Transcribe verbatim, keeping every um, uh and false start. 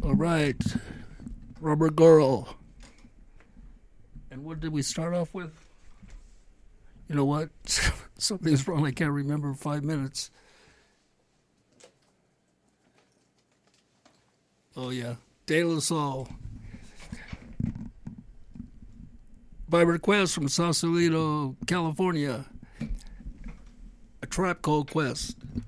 All right. Rubber Girl. And what did we start off with? You know what? Something's wrong. I can't remember in five minutes. Oh, yeah. De La Soul. By request from Sausalito, California. A Trap Called Quest.